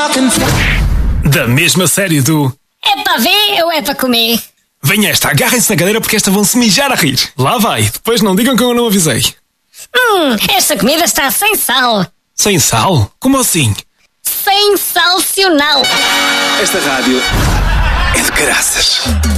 Da mesma série do... É para ver ou é para comer? Venha esta, agarrem-se na cadeira porque esta vão se mijar a rir. Lá vai, depois não digam que eu não avisei. Esta comida está sem sal. Sem sal? Como assim? Sensacional. Esta rádio é de caraças.